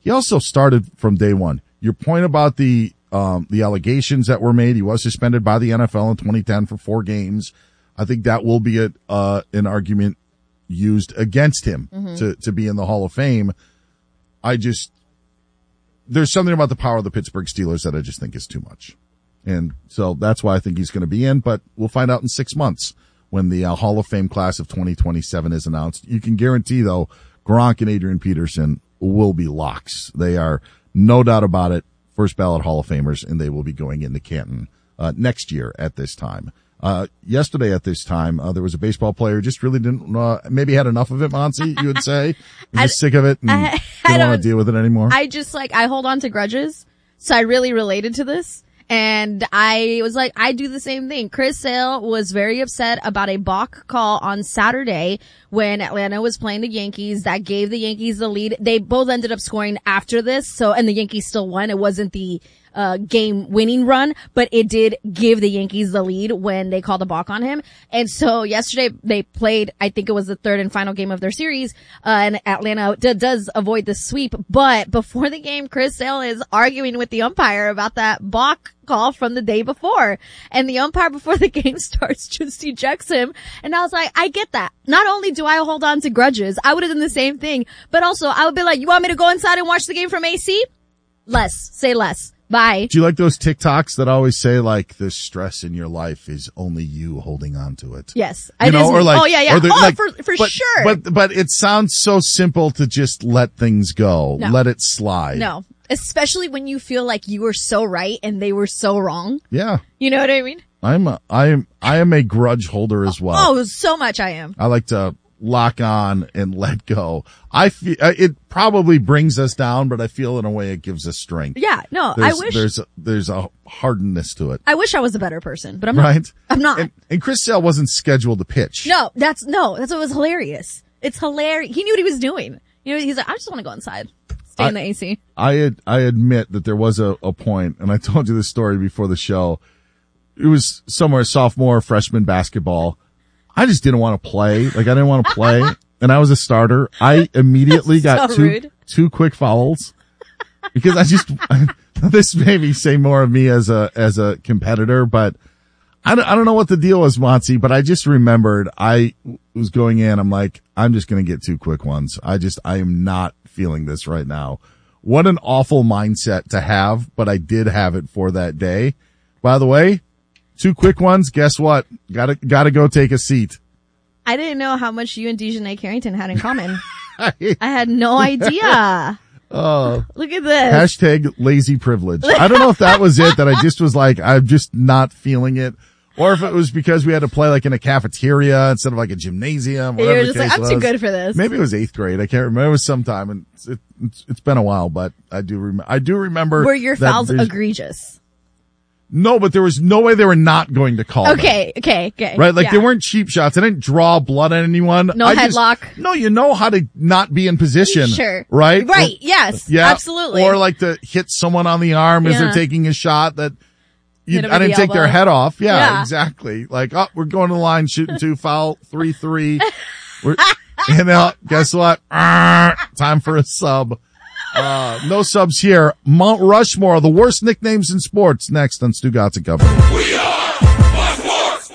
he also started from day one. Your point about the allegations that were made, he was suspended by the NFL in 2010 for 4 games. I think that will be an argument used against him to be in the Hall of Fame. There's something about the power of the Pittsburgh Steelers that I just think is too much. And so that's why I think he's going to be in, but we'll find out in 6 months when the Hall of Fame class of 2027 is announced. You can guarantee, though, Gronk and Adrian Peterson will be locks. They are, no doubt about it, first ballot Hall of Famers, and they will be going into Canton next year at this time. Yesterday at this time, there was a baseball player who just really didn't, maybe had enough of it, Monty, you would say. Just sick of it and didn't want to deal with it anymore. I hold on to grudges. So I really related to this. And I was like, I do the same thing. Chris Sale was very upset about a balk call on Saturday when Atlanta was playing the Yankees. That gave the Yankees the lead. They both ended up scoring after this. And the Yankees still won. It wasn't the game winning run, but it did give the Yankees the lead when they called a balk on him. And so yesterday they played, I think it was the third and final game of their series, and Atlanta does avoid the sweep. But before the game, Chris Sale is arguing with the umpire about that balk call from the day before. And the umpire before the game starts just ejects him. And I was like, I get that. Not only do I hold on to grudges, I would have done the same thing, but also I would be like, you want me to go inside and watch the game from AC? Say less. Bye. Do you like those TikToks that always say, like, the stress in your life is only you holding on to it? Yes. You know, or like, oh, yeah. For sure. But it sounds so simple to just let things go. No. Let it slide. No. Especially when you feel like you were so right and they were so wrong. Yeah. You know what I mean? I am a grudge holder as well. Oh, so much I am. I like to lock on and let go. I feel it probably brings us down, but I feel in a way it gives us strength. Yeah, no, there's a hardness to it. I wish I was a better person, but I'm not. Right? I'm not. And Chris Sale wasn't scheduled to pitch. That's what was hilarious. It's hilarious. He knew what he was doing. You know, he's like, I just want to go inside. Stay in the AC. I admit that there was a point, and I told you this story before the show. It was somewhere sophomore, freshman basketball. I just didn't want to play. Like, I didn't want to play. And I was a starter. I immediately got two quick fouls because this made me say more of me as a competitor, but I don't know what the deal was, Monty, but I just remembered I was going in. I'm like, I'm just going to get 2 quick ones. I am not feeling this right now. What an awful mindset to have, but I did have it for that day. By the way, 2 quick ones. Guess what? Gotta go take a seat. I didn't know how much you and Dejanay Carrington had in common. I had no idea. Oh, look at this. # lazy privilege. I don't know if that was it, that I just was like, I'm just not feeling it. Or if it was because we had to play like in a cafeteria instead of like a gymnasium. You were just like, I'm too good for this. Maybe it was 8th grade. I can't remember. It was sometime, and it's been a while, but I do remember. Were your fouls egregious? No, but there was no way they were not going to call them. Okay. Right? Like, they weren't cheap shots. I didn't draw blood on anyone. No headlock. No, you know how to not be in position. Sure. Right? Right. Yes. Yeah. Absolutely. Or like to hit someone on the arm as they're taking a shot that I didn't take their head off. Yeah, exactly. Like, we're going to the line, shooting 2, foul, 3-3. And guess what? Time for a sub. No subs here. Mount Rushmore, the worst nicknames in sports, next on Stugotz and Company. We are Sports!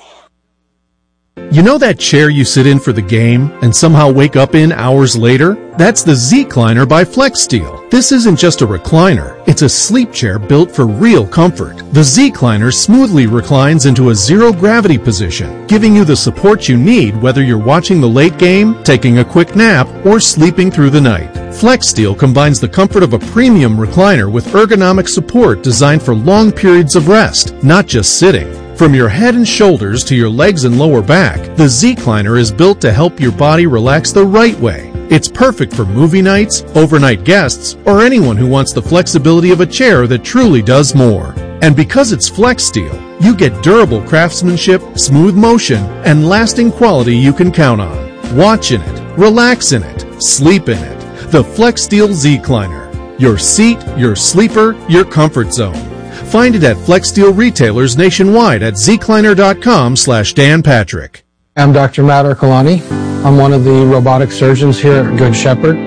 You know that chair you sit in for the game and somehow wake up in hours later? That's the Z-Cliner by FlexSteel. This isn't just a recliner. It's a sleep chair built for real comfort. The Z-Cliner smoothly reclines into a zero-gravity position, giving you the support you need whether you're watching the late game, taking a quick nap, or sleeping through the night. FlexSteel combines the comfort of a premium recliner with ergonomic support designed for long periods of rest, not just sitting. From your head and shoulders to your legs and lower back, the Z-Cliner is built to help your body relax the right way. It's perfect for movie nights, overnight guests, or anyone who wants the flexibility of a chair that truly does more. And because it's FlexSteel, you get durable craftsmanship, smooth motion, and lasting quality you can count on. Watch in it, relax in it, sleep in it. The FlexSteel Z-Cliner. Your seat, your sleeper, your comfort zone. Find it at FlexSteel retailers nationwide at zcliner.com/Dan Patrick. I'm Dr. Matt Ercolani. I'm one of the robotic surgeons here at Good Shepherd.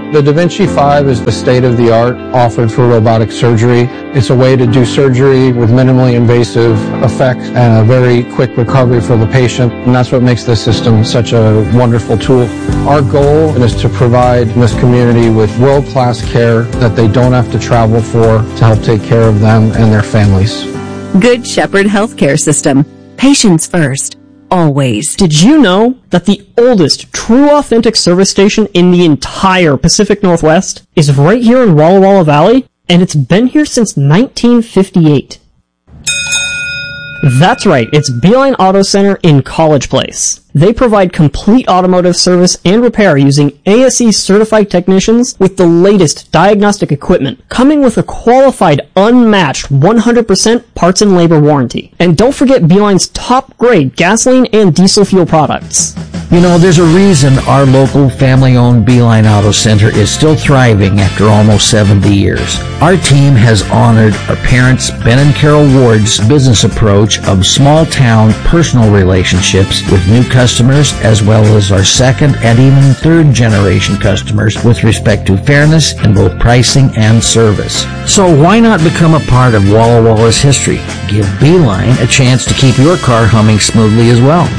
The Da Vinci 5 is the state-of-the-art offered for robotic surgery. It's a way to do surgery with minimally invasive effects and a very quick recovery for the patient, and that's what makes this system such a wonderful tool. Our goal is to provide this community with world-class care that they don't have to travel for to help take care of them and their families. Good Shepherd Healthcare System. Patients first. Always. Did you know that the oldest true authentic service station in the entire Pacific Northwest is right here in Walla Walla Valley? And it's been here since 1958. That's right, it's Beeline Auto Center in College Place. They provide complete automotive service and repair using ASE certified technicians with the latest diagnostic equipment, coming with a qualified, unmatched 100% parts and labor warranty. And don't forget Beeline's top grade gasoline and diesel fuel products. You know, there's a reason our local family-owned Beeline Auto Center is still thriving after almost 70 years. Our team has honored our parents, Ben and Carol Ward's business approach of small-town personal relationships with new customers, as well as our second and even third-generation customers with respect to fairness in both pricing and service. So why not become a part of Walla Walla's history? Give Beeline a chance to keep your car humming smoothly as well.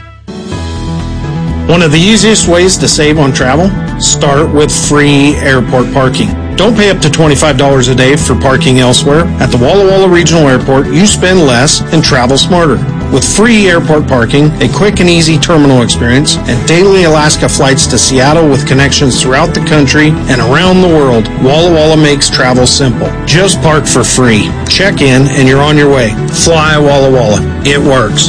One of the easiest ways to save on travel? Start with free airport parking. Don't pay up to $25 a day for parking elsewhere. At the Walla Walla Regional Airport, you spend less and travel smarter. With free airport parking, a quick and easy terminal experience, and daily Alaska flights to Seattle with connections throughout the country and around the world, Walla Walla makes travel simple. Just park for free. Check in and you're on your way. Fly Walla Walla. It works.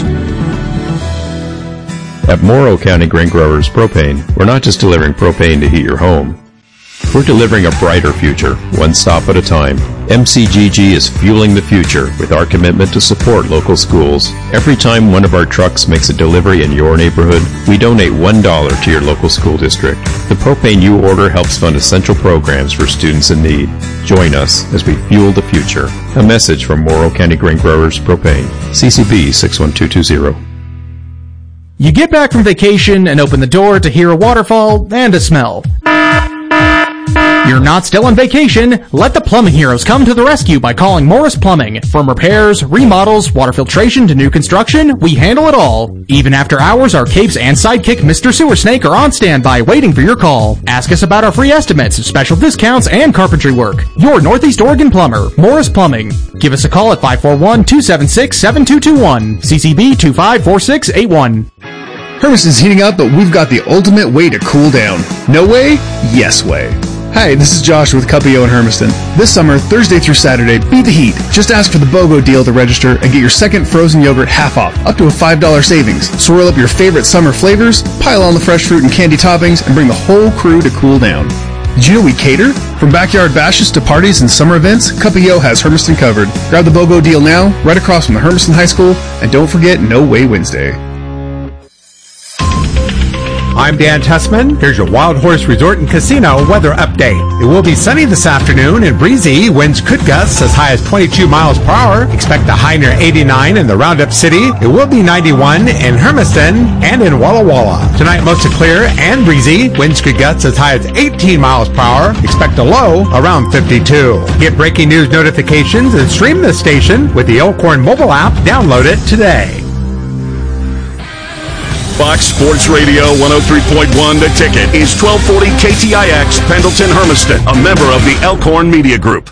At Morrow County Grain Growers Propane, we're not just delivering propane to heat your home. We're delivering a brighter future, one stop at a time. MCGG is fueling the future with our commitment to support local schools. Every time one of our trucks makes a delivery in your neighborhood, we donate $1 to your local school district. The propane you order helps fund essential programs for students in need. Join us as we fuel the future. A message from Morrow County Grain Growers Propane. CCB 61220. You get back from vacation and open the door to hear a waterfall and a smell. You're not still on vacation. Let the plumbing heroes come to the rescue by calling Morris Plumbing. From repairs, remodels, water filtration to new construction, we handle it all. Even after hours, our capes and sidekick Mr. Sewer Snake are on standby waiting for your call. Ask us about our free estimates, special discounts, and carpentry work. Your Northeast Oregon plumber, Morris Plumbing. Give us a call at 541-276-7221. CCB 254681. Hermiston's heating up, but we've got the ultimate way to cool down. No way? Yes way. Hi, this is Josh with Cuppio in Hermiston. This summer, Thursday through Saturday, beat the heat. Just ask for the BOGO deal to register and get your second frozen yogurt half off, up to a $5 savings. Swirl up your favorite summer flavors, pile on the fresh fruit and candy toppings, and bring the whole crew to cool down. Did you know we cater? From backyard bashes to parties and summer events, Cuppio has Hermiston covered. Grab the BOGO deal now, right across from the Hermiston High School, and don't forget No Way Wednesday. I'm Dan Tussman. Here's your Wild Horse Resort and Casino weather update. It will be sunny this afternoon and breezy. Winds could gust as high as 22 miles per hour. Expect a high near 89 in the Roundup City. It will be 91 in Hermiston and in Walla Walla. Tonight, mostly clear and breezy. Winds could gust as high as 18 miles per hour. Expect a low around 52. Get breaking news notifications and stream the station with the Elkhorn mobile app. Download it today. Fox Sports Radio 103.1 The Ticket is 1240 KTIX Pendleton Hermiston, a member of the Elkhorn Media Group.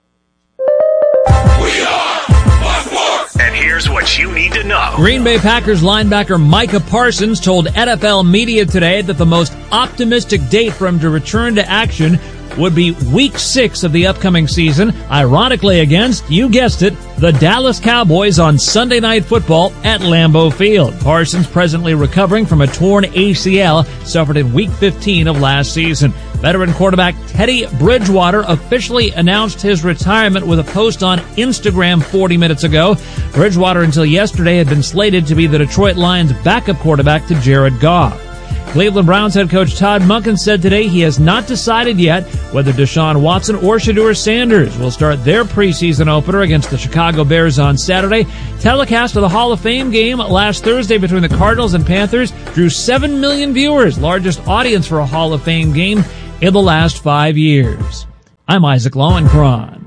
We are Fox Sports! And here's what you need to know. Green Bay Packers linebacker Micah Parsons told NFL media today that the most optimistic date for him to return to action would be Week 6 of the upcoming season, ironically against, you guessed it, the Dallas Cowboys on Sunday Night Football at Lambeau Field. Parsons presently recovering from a torn ACL suffered in Week 15 of last season. Veteran quarterback Teddy Bridgewater officially announced his retirement with a post on Instagram 40 minutes ago. Bridgewater until yesterday had been slated to be the Detroit Lions' backup quarterback to Jared Goff. Cleveland Browns head coach Todd Monken said today he has not decided yet whether Deshaun Watson or Shedeur Sanders will start their preseason opener against the Chicago Bears on Saturday. Telecast of the Hall of Fame game last Thursday between the Cardinals and Panthers drew 7 million viewers, largest audience for a Hall of Fame game in the last 5 years. I'm Isaac Lowenkron.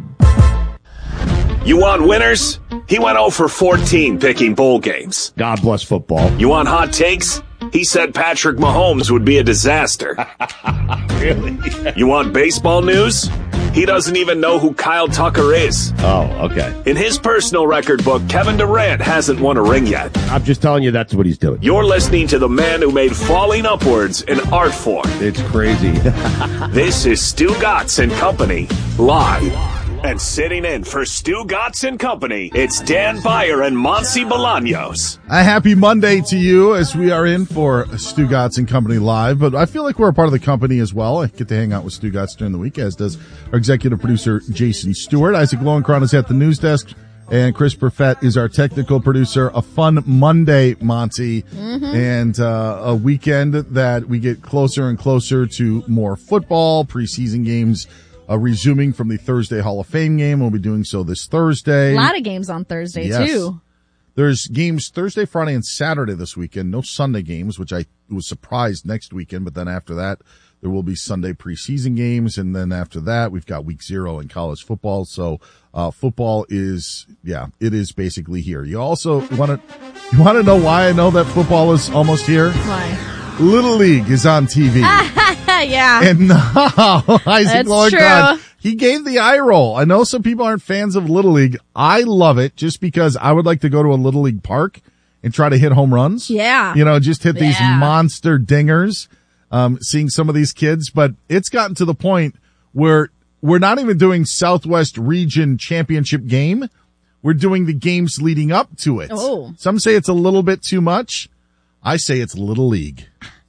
You want winners? He went 0 for 14 picking bowl games. God bless football. You want hot takes? He said Patrick Mahomes would be a disaster. Really? You want baseball news? He doesn't even know who Kyle Tucker is. Oh, okay. In his personal record book, Kevin Durant hasn't won a ring yet. I'm just telling you that's what he's doing. You're listening to the man who made falling upwards an art form. It's crazy. This is Stu Gatz and Company, live. And sitting in for Stu Gatz and Company, it's Dan Beyer and Monty Bolaños. A happy Monday to you as we are in for Stu Gatz and Company Live. But I feel like we're a part of the company as well. I get to hang out with Stu Gatz during the week, as does our executive producer, Jason Stewart. Isaac Lowenkron is at the news desk, and Chris Perfett is our technical producer. A fun Monday, Monty, and a weekend that we get closer and closer to more football, preseason games resuming from the Thursday Hall of Fame game. We'll be doing so this Thursday. A lot of games on Thursday, too. There's games Thursday, Friday, and Saturday this weekend. No Sunday games, which I was surprised next weekend. But then after that, there will be Sunday preseason games. And then after that, we've got week 0 in college football. So football is, it is basically here. You also want to know why I know that football is almost here? Why? Little League is on TV. Yeah. And now, Isaac Lowenkron, true. he gave the eye roll. I know some people aren't fans of Little League. I love it just because I would like to go to a Little League park and try to hit home runs. Yeah. Just hit these monster dingers, seeing some of these kids. But it's gotten to the point where we're not even doing Southwest Region Championship game. We're doing the games leading up to it. Oh. Some say it's a little bit too much. I say it's Little League.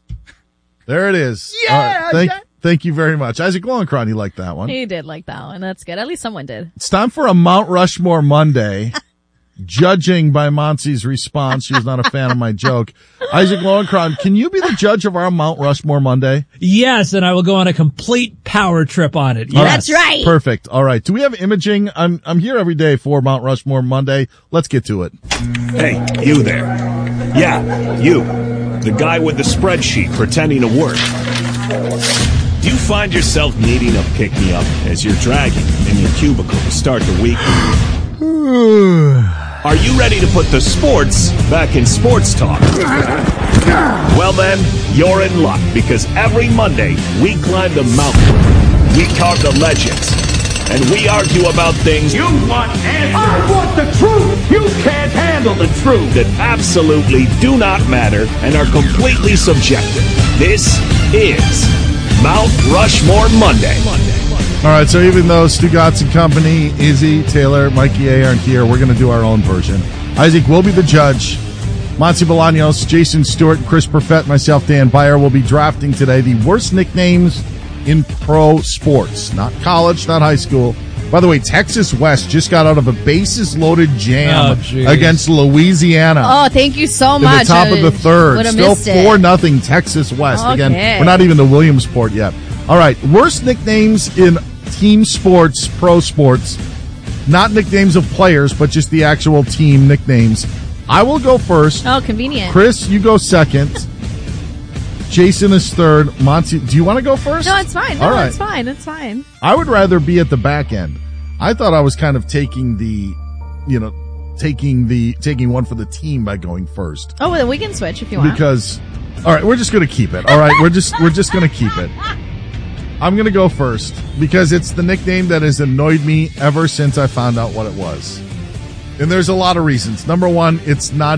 There it is. Yeah. Thank you very much. Isaac Lowenkron, you liked that one. He did like that one. That's good. At least someone did. It's time for a Mount Rushmore Monday. Judging by Monty's response, she was not a fan of my joke. Isaac Lowenkron, can you be the judge of our Mount Rushmore Monday? Yes, and I will go on a complete power trip on it. Yes. That's right. Perfect. All right. Do we have imaging? I'm here every day for Mount Rushmore Monday. Let's get to it. Hey, you there. Yeah, you. The guy with the spreadsheet pretending to work. Do you find yourself needing a pick-me-up as you're dragging in your cubicle to start the week? Are you ready to put the sports back in sports talk? Well then, you're in luck, because every Monday we climb the mountain, we carve the legends, and we argue about things You want answers. I want the truth. You can't handle the truth. that absolutely do not matter and are completely subjective. This is Mount Rushmore Monday. All right. So even though Stu Gatz and Company, Izzy, Taylor, Mikey A aren't here, we're going to do our own version. Isaac will be the judge. Monty Bolaños, Jason Stewart, Chris Perfett, myself, Dan Beyer, will be drafting today the worst nicknames in pro sports. Not college, not high school. By the way, Texas West just got out of a bases-loaded jam against Louisiana. Oh, thank you so in much. the top of the third. Would've Still missed it. 4-0 Texas West. Okay. Again, we're not even to Williamsport yet. All right, worst nicknames in team sports, pro sports. Not nicknames of players, but just the actual team nicknames. I will go first. Oh, convenient. Chris, you go second. Jason is third. Monty, do you want to go first? No, it's fine. No, All right. it's fine. It's fine. I would rather be at the back end. I thought I was kind of taking taking one for the team by going first. Oh, well, then we can switch if you want. Because, all right, we're just going to keep it. All right, we're just going to keep it. I'm going to go first because it's the nickname that has annoyed me ever since I found out what it was. And there's a lot of reasons. Number one, it's not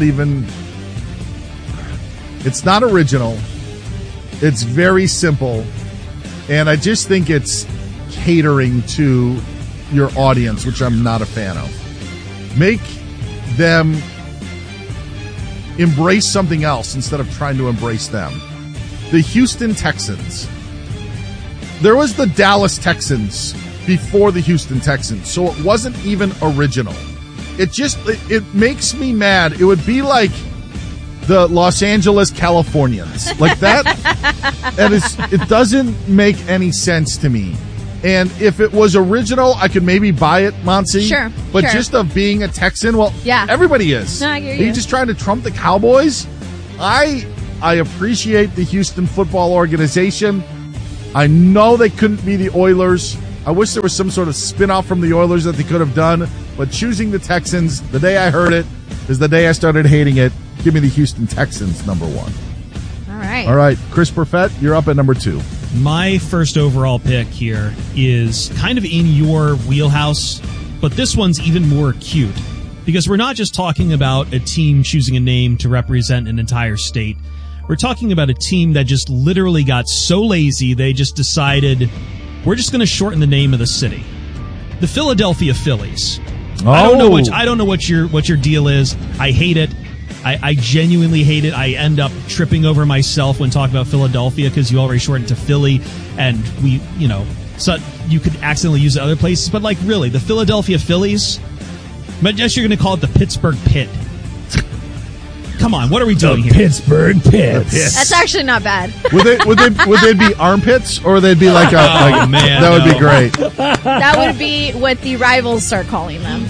original. It's very simple. And I just think it's catering to your audience, which I'm not a fan of. Make them embrace something else instead of trying to embrace them. The Houston Texans. There was the Dallas Texans before the Houston Texans, so it wasn't even original. It makes me mad. It would be like the Los Angeles Californians. Like that. And it doesn't make any sense to me. And if it was original, I could maybe buy it, Monty. Sure. But sure. just of being a Texan, well, yeah. Everybody is. No, I hear Are you. you just trying to trump the Cowboys? I appreciate the Houston Football Organization. I know they couldn't be the Oilers. I wish there was some sort of spin-off from the Oilers that they could have done. But choosing the Texans, the day I heard it, is the day I started hating it. Give me the Houston Texans, number 1. All right. Chris Perfett, you're up at number 2. My first overall pick here is kind of in your wheelhouse, but this one's even more acute because we're not just talking about a team choosing a name to represent an entire state. We're talking about a team that just literally got so lazy they just decided we're just going to shorten the name of the city. The Philadelphia Phillies. Oh. I don't know what your deal is. I hate it. I genuinely hate it. I end up tripping over myself when talking about Philadelphia because you already shortened to Philly, and so you could accidentally use it other places. But like, really, the Philadelphia Phillies? But just you're going to call it the Pittsburgh Pit. Come on, what are we doing here? Pittsburgh Pits. That's actually not bad. Would they be armpits, or they'd be like a? Man, that would be great. That would be what the rivals start calling them.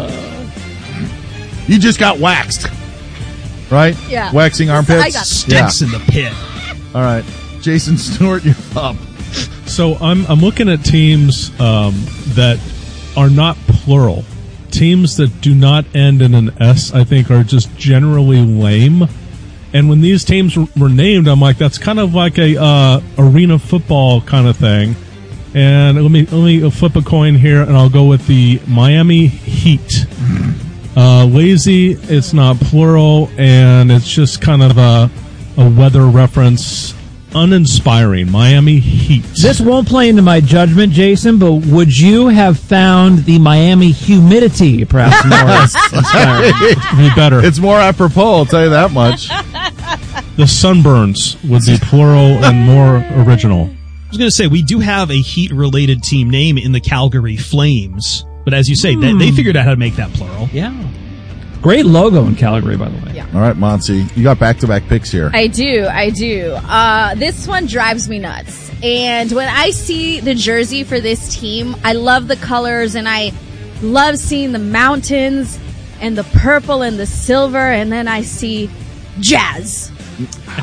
You just got waxed, right? Yeah. Waxing armpits. I got stinks in the pit. All right, Jason Stewart, you're up. So I'm looking at teams that are not plural. Teams that do not end in an S, I think, are just generally lame. And when these teams were named, I'm like, that's kind of like a arena football kind of thing. And let me flip a coin here, and I'll go with the Miami Heat. Lazy, it's not plural, and it's just kind of a weather reference. Uninspiring. Miami Heat. This won't play into my judgment, Jason, but would you have found the Miami Humidity perhaps more inspiring? Be better. It's more apropos, I'll tell you that much. The Sunburns would be plural and more original. I was going to say, we do have a Heat-related team name in the Calgary Flames, but as you say, they figured out how to make that plural. Yeah. Great logo in Calgary, by the way. Yeah. All right, Monty, you got back-to-back picks here. I do. This one drives me nuts. And when I see the jersey for this team, I love the colors, and I love seeing the mountains and the purple and the silver, and then I see Jazz. Yes.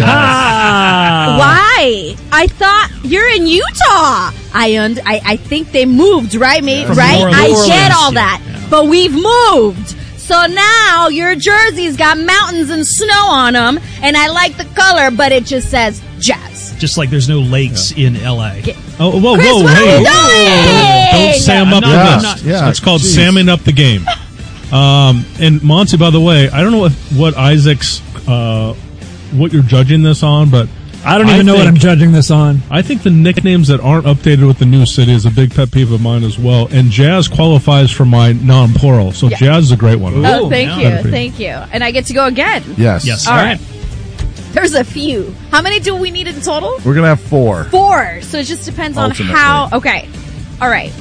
Why? I thought you're in Utah. I think they moved, right, mate? From right? Orleans. I get all that. Yeah. But we've moved. So now your jersey's got mountains and snow on them, and I like the color, but it just says Jazz. Just like there's no lakes in L.A. Oh, whoa, Chris, whoa, what hey. are we doing? Don't sam up the game. Yeah, it's called geez. salmon up the game. And Monty, by the way, I don't know what Isaac's, what you're judging this on, but I don't even know what I'm judging this on. I think the nicknames that aren't updated with the new city is a big pet peeve of mine as well. And Jazz qualifies for my non-plural, so Yeah. Jazz is a great one. Oh, thank you. And I get to go again. Yes. All right. There's a few. How many do we need in total? We're going to have 4. 4. So it just depends on Ultimately. how. Okay. All right.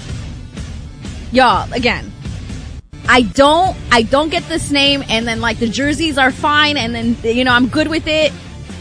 Y'all, again. I don't get this name, and then like the jerseys are fine, and then I'm good with it.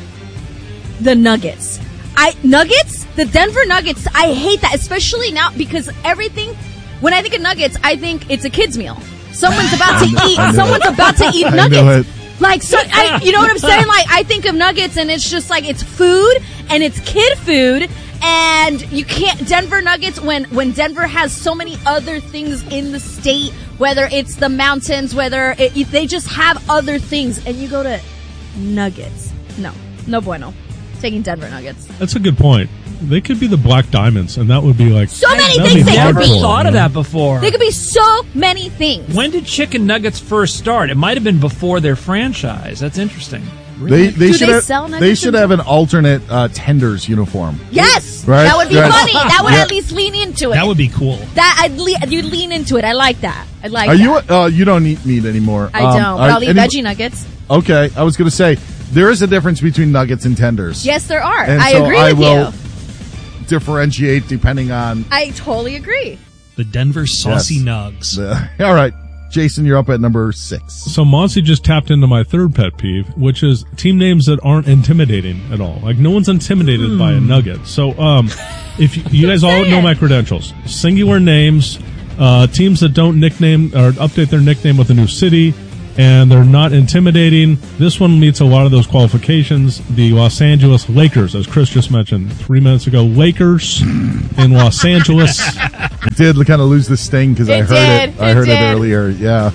The Nuggets. The Denver Nuggets, I hate that, especially now because when I think of Nuggets, I think it's a kid's meal. Someone's about to eat Nuggets. Like, so, you know what I'm saying? Like, I think of Nuggets and it's just like, it's food and it's kid food, and you can't, Denver Nuggets, when Denver has so many other things in the state, whether it's the mountains, they just have other things, and you go to Nuggets. No bueno. Taking Denver Nuggets. That's a good point. They could be the Black Diamonds, and that would be like so many things they could be. Never thought of that before. They could be so many things. When did Chicken Nuggets first start? It might have been before their franchise. That's interesting. They sell nuggets? They should have an alternate Tenders uniform. Yes, right? That would be funny. That would at least lean into it. That would be cool. You'd lean into it. I like that. You don't eat meat anymore. I don't. But I'll eat veggie nuggets. Okay, I was going to say there is a difference between nuggets and tenders. Yes, there are. And I agree with you. I will differentiate depending on. I totally agree. The Denver Saucy Nugs. All right. Jason, you're up at number 6. So Monty just tapped into my third pet peeve, which is team names that aren't intimidating at all. Like, no one's intimidated by a Nugget. So, if you guys all know my credentials, singular names, teams that don't nickname or update their nickname with a new city, and they're not intimidating. This one meets a lot of those qualifications. The Los Angeles Lakers, as Chris just mentioned 3 minutes ago, Lakers in Los Angeles. It did kind of lose the sting because I heard it. I heard it earlier. Yeah.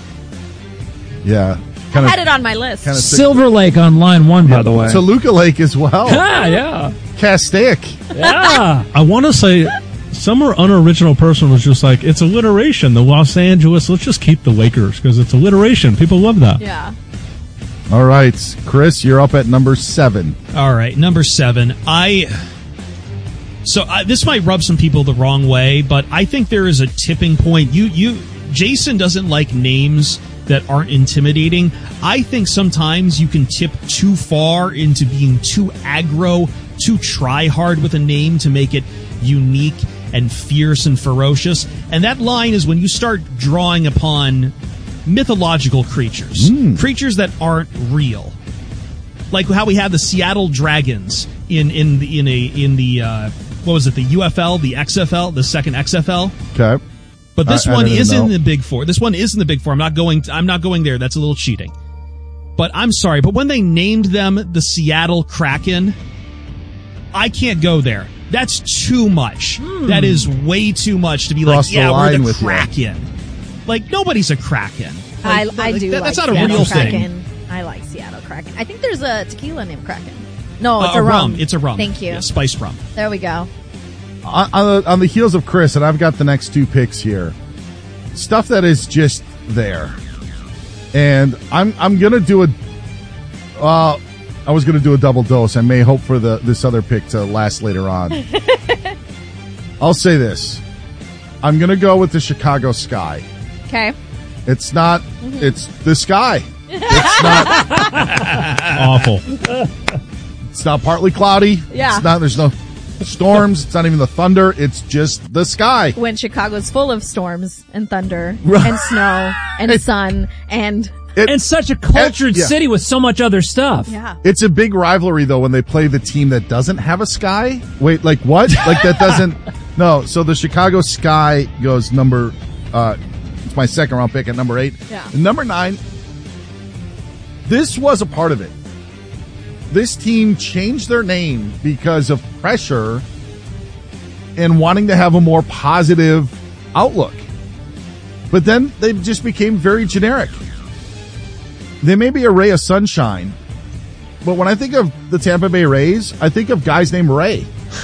I had it on my list. Silver Lake on line 1, by the way. Toluca Lake as well. Yeah. Castaic. Yeah. I want to say some unoriginal person was just like, it's alliteration. The Los Angeles, let's just keep the Lakers because it's alliteration. People love that. Yeah. All right, Chris, you're up at number 7. All right, number 7. This might rub some people the wrong way, but I think there is a tipping point. Jason doesn't like names that aren't intimidating. I think sometimes you can tip too far into being too aggro, too try hard with a name to make it unique and fierce and ferocious. And that line is when you start drawing upon mythological creatures, creatures that aren't real. Like how we have the Seattle Dragons in the what was it, the UFL, the XFL, the second XFL? Okay. But this one is in the Big Four. This one is in the Big Four. I'm not going there. That's a little cheating. But I'm sorry, but when they named them the Seattle Kraken, I can't go there. That's too much. That is way too much to be Cross like, we're the with Kraken. Like, nobody's a Kraken. Like, I do that's like not Seattle a real Kraken. thing. I like Seattle Kraken. I think there's a tequila named Kraken. No, it's a rum. It's a rum. Thank you. Yeah, spiced rum. There we go. On the heels of Chris, and I've got the next 2 picks here. Stuff that is just there. And I'm going to do I was going to do a double dose. I may hope for this other pick to last later on. I'll say this. I'm going to go with the Chicago Sky. Okay. It's not, it's the sky. It's not awful. It's not partly cloudy. Yeah. It's not, there's no storms. It's not even the thunder. It's just the sky. When Chicago's full of storms and thunder and snow and sun and such a cultured city with so much other stuff. Yeah. It's a big rivalry, though, when they play the team that doesn't have a sky. Wait, like what? Like that doesn't... No, so the Chicago Sky goes number... it's my second round pick at number 8. Yeah. And number 9, this was a part of it. This team changed their name because of pressure and wanting to have a more positive outlook. But then they just became very generic. They may be a ray of sunshine, but when I think of the Tampa Bay Rays, I think of guys named Ray.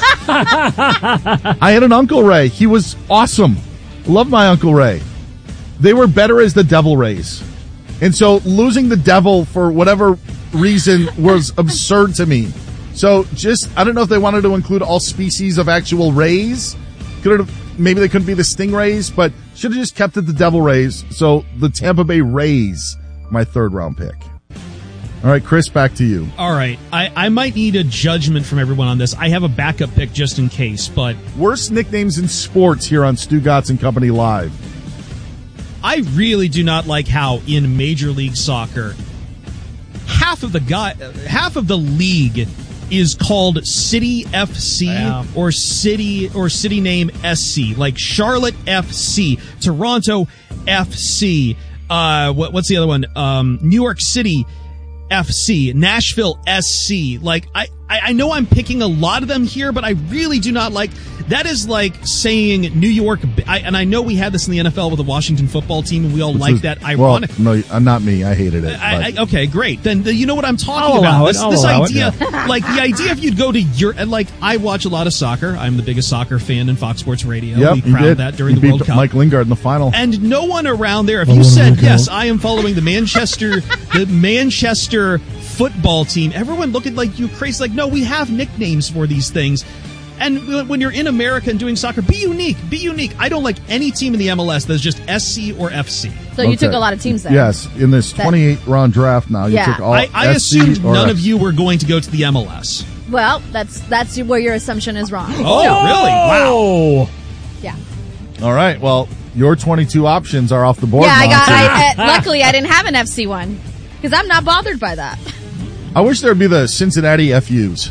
I had an Uncle Ray. He was awesome. Loved my Uncle Ray. They were better as the Devil Rays. And so losing the devil for whatever reason was absurd to me. So I don't know if they wanted to include all species of actual rays. Maybe they couldn't be the Stingrays, but should have just kept it the Devil Rays. So the Tampa Bay Rays, my 3rd round pick. All right, Chris, back to you. All right. I might need a judgment from everyone on this. I have a backup pick just in case, but... Worst nicknames in sports here on Stugotz and Company Live. I really do not like how in Major League Soccer, half of the league is called City FC or city name SC, like Charlotte FC, Toronto FC, what's the other one? New York City FC, Nashville SC. Like, I know I'm picking a lot of them here, but I really do not like, that is like saying New York, and I know we had this in the NFL with the Washington football team, and we all like that. Ironic. Well, no, not me. I hated it. Okay, great. Then you know what I'm talking about. This idea, like the idea if you'd go to and like, I watch a lot of soccer. I'm the biggest soccer fan in Fox Sports Radio. Yep, we crowned that during the World Cup. Mike Lingard in the final. And no one around there, if you said, yes, I am following the Manchester football team, everyone looked at like you crazy. Like, no, we have nicknames for these things. And when you're in America and doing soccer, be unique. Be unique. I don't like any team in the MLS that's just SC or FC. So you took a lot of teams there. Yes, in this 28-round draft now, you took all I assumed none of you were going to go to the MLS. Well, that's where your assumption is wrong. Oh, really? Wow. Yeah. All right, well, your 22 options are off the board. Yeah, luckily I didn't have an FC one because I'm not bothered by that. I wish there would be the Cincinnati FUs.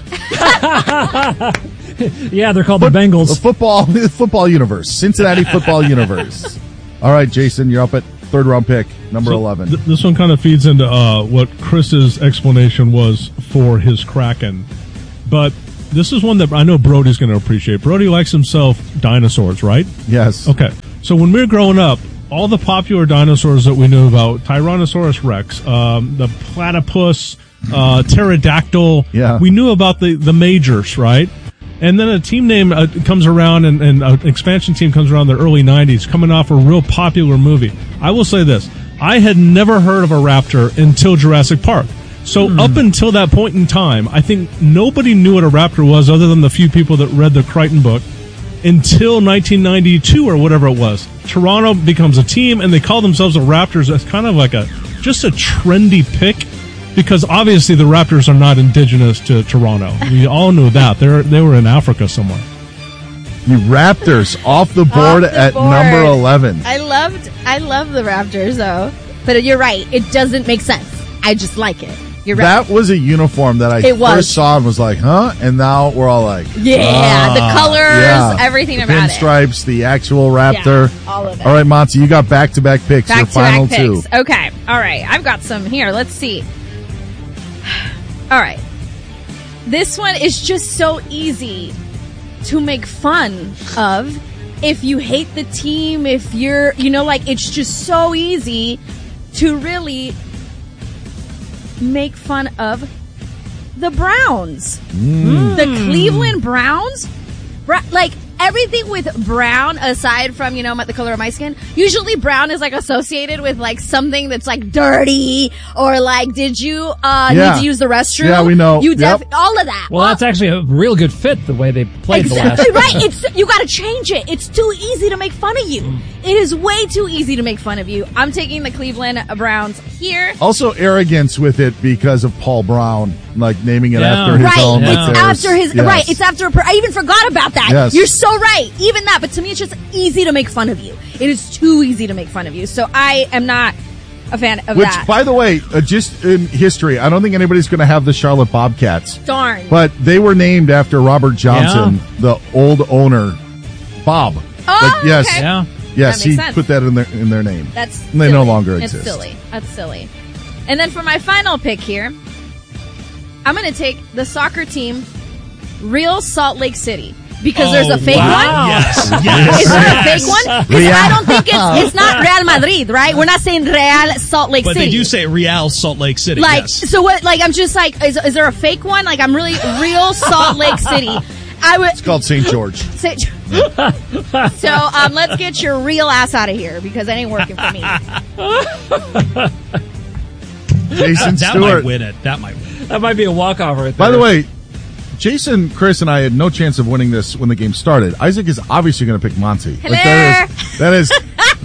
Yeah, they're called the Bengals. The football universe. Cincinnati football universe. All right, Jason, you're up at third round pick, number 11. This one kind of feeds into what Chris's explanation was for his Kraken. But this is one that I know Brody's going to appreciate. Brody likes himself dinosaurs, right? Yes. Okay. So when we were growing up, all the popular dinosaurs that we knew about, Tyrannosaurus Rex, the platypus, pterodactyl, we knew about the majors, right? And then a team name comes around and an expansion team comes around in the early 90s, coming off a real popular movie. I will say this. I had never heard of a raptor until Jurassic Park. So up until that point in time, I think nobody knew what a raptor was other than the few people that read the Crichton book until 1992 or whatever it was. Toronto becomes a team, and they call themselves the Raptors as kind of like just a trendy pick. Because obviously the Raptors are not indigenous to Toronto. We all knew that. They were in Africa somewhere. The Raptors off the board at number 11. I love the Raptors though. But you're right. It doesn't make sense. I just like it. You're right. That was a uniform that I first saw and was like, huh? And now we're all like, yeah, the colors, everything the about it. Pinstripes, the actual Raptor. Yeah, all of it. All right, Monty, you got back-to-back picks. Your final two. Picks. Okay. All right. I've got some here. Let's see. All right. This one is just so easy to make fun of. If you hate the team, if you're, it's just so easy to really make fun of the Browns. The Cleveland Browns. Everything with brown, aside from, the color of my skin, usually brown is associated with something that's dirty or did you need to use the restroom? Yeah, we know. All of that. Well, that's actually a real good fit the way they played exactly the last. Right. You got to change it. It's too easy to make fun of you. It is way too easy to make fun of you. I'm taking the Cleveland Browns here. Also arrogance with it because of Paul Brown, naming it after his own. It's after his, right. It's after, I even forgot about that. Yes. You're so right. Even that, but to me it's just easy to make fun of you. It is too easy to make fun of you. So I am not a fan of that. Which, by the way, just in history, I don't think anybody's going to have the Charlotte Bobcats. Darn. But they were named after Robert Johnson, the old owner, Bob. Oh, yes. okay. Yeah. Yes, he sense. put that in their name. That's and silly. they no longer exist. It's silly. That's silly. And then for my final pick here, I'm going to take the soccer team, Real Salt Lake City. Because there's a fake one? Yes. Is there a fake one? Because I don't think it's not Real Madrid, right? We're not saying Real Salt Lake But City. they do say Real Salt Lake City, yes. So what, I'm just is there a fake one? I'm really Real Salt Lake City. It's called St. George. So, let's get your real ass out of here because that ain't working for me. Jason that Stewart. might win it. That might win it. That might be a walk-off right there. By the way, Jason, Chris, and I had no chance of winning this when the game started. Isaac is obviously going to pick Monty. Hello. That is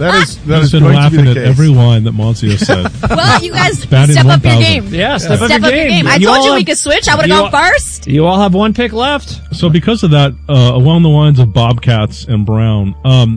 He's been going laughing to be at the case. every line that Monty has said. Well, you guys batting step up your 1,000. game. Yeah, step up your game. I told you we could switch. I would have gone first. You all have one pick left. So because of that, along the lines of Bobcats and Brown,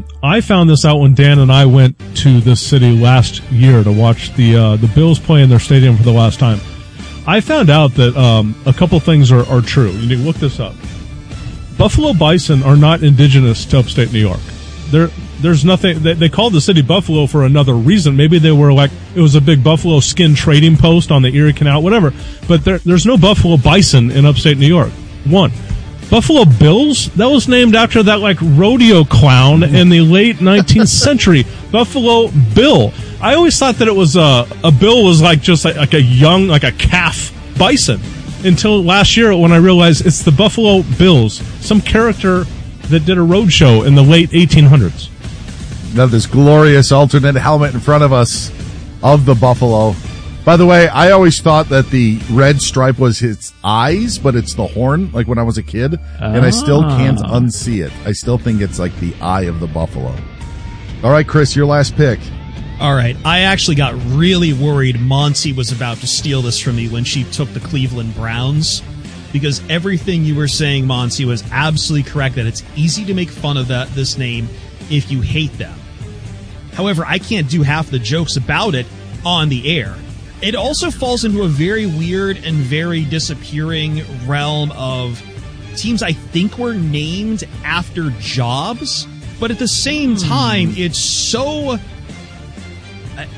I found this out when Dan and I went to this city last year to watch the Bills play in their stadium for the last time. I found out that a couple things are true. You can look this up. Buffalo bison are not indigenous to upstate New York. There's nothing. They called the city Buffalo for another reason. Maybe they were it was a big buffalo skin trading post on the Erie Canal, whatever. But there's no buffalo bison in upstate New York. One. Buffalo Bills, that was named after that rodeo clown in the late 19th century. Buffalo Bill. I always thought that it was a bill was just like a young, a calf bison until last year when I realized it's the Buffalo Bills, some character that did a road show in the late 1800s. Now this glorious alternate helmet in front of us of the buffalo. By the way, I always thought that the red stripe was its eyes, but it's the horn, when I was a kid, and I still can't unsee it. I still think it's the eye of the buffalo. All right, Chris, your last pick. All right. I actually got really worried Monty was about to steal this from me when she took the Cleveland Browns, because everything you were saying, Monty, was absolutely correct, that it's easy to make fun of this name if you hate them. However, I can't do half the jokes about it on the air. It also falls into a very weird and very disappearing realm of teams I think were named after jobs, but at the same time, it's so...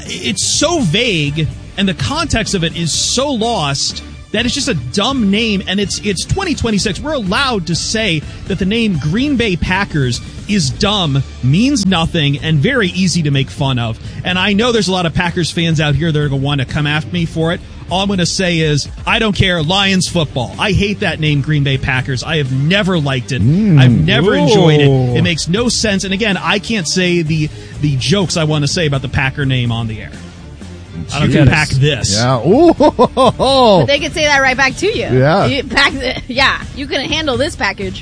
it's so vague, and the context of it is so lost that it's just a dumb name, and it's 2026. We're allowed to say that the name Green Bay Packers is dumb, means nothing, and very easy to make fun of. And I know there's a lot of Packers fans out here that are going to want to come after me for it. All I'm going to say is, I don't care, Lions football. I hate that name, Green Bay Packers. I have never liked it. I've never enjoyed it. It makes no sense. And again, I can't say the jokes I want to say about the Packer name on the air. I don't can pack this. Yeah. Ooh. But they can say that right back to you. Yeah. You can handle this package.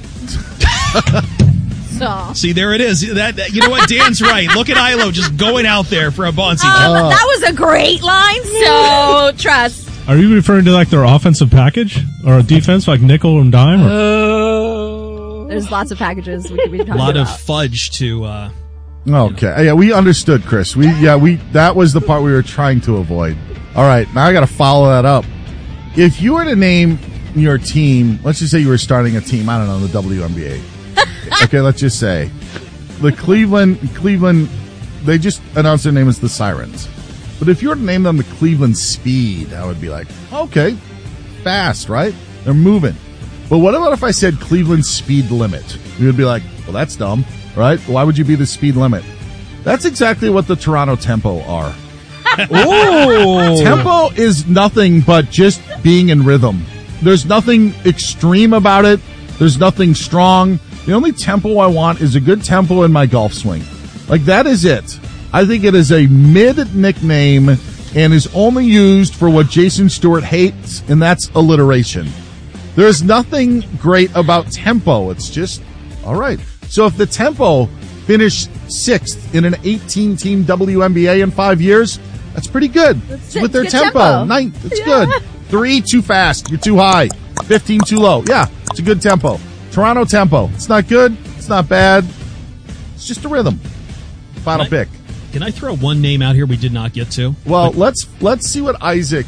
So. See, there it is. That you know what? Dan's right. Look at Ilo just going out there for a bouncy. That was a great line. So trust. Are you referring to like their offensive package or a defense like nickel and dime? There's lots of packages we could be talking about. A lot of fudge to. Okay. Yeah, we understood, Chris. That was the part we were trying to avoid. All right. Now I got to follow that up. If you were to name your team, let's just say you were starting a team, I don't know, the WNBA. Okay, let's just say the Cleveland, they just announced their name as the Sirens. But if you were to name them the Cleveland Speed, I would be like, okay, fast, right? They're moving. But what about if I said Cleveland Speed Limit? You would be like, well, that's dumb, right? Why would you be the speed limit? That's exactly what the Toronto Tempo are. Ooh. Tempo is nothing but just being in rhythm. There's nothing extreme about it. There's nothing strong. The only tempo I want is a good tempo in my golf swing. Like, that is it. I think it is a mid-nickname and is only used for what Jason Stewart hates, and that's alliteration. There's nothing great about tempo. It's just, all right. So if the Tempo finished 6th in an 18-team WNBA in 5 years, that's pretty good. With their tempo. 9th, it's good. 3, too fast. You're too high. 15, too low. Yeah, it's a good tempo. Toronto Tempo. It's not good. It's not bad. It's just a rhythm. Final pick. Can I throw one name out here we did not get to? Well, let's see what Isaac